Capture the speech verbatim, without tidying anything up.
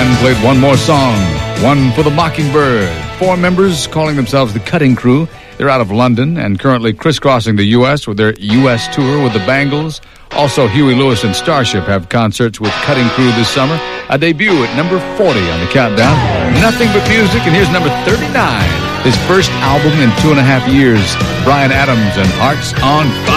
Band played one more song, One for the Mockingbird. Four members calling themselves the Cutting Crew. They're out of London and currently crisscrossing the U S with their U S tour with the Bangles. Also, Huey Lewis and Starship have concerts with Cutting Crew this summer. A debut at number forty on the countdown. Nothing but music, and here's number thirty-nine. His first album in two and a half years. Bryan Adams and Hearts on Fire.